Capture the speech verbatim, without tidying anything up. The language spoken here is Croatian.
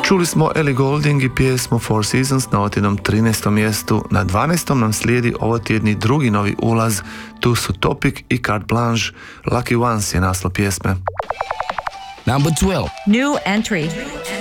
Čuli smo Ellie Goulding i pjesmu Four Seasons na otjednom trinaestom mjestu. Na dvanaestom nam slijedi ovotjedni drugi novi ulaz. Tu su Topic i Carte Blanche. Lucky Ones je naslov pjesme. Number twelve. New entry.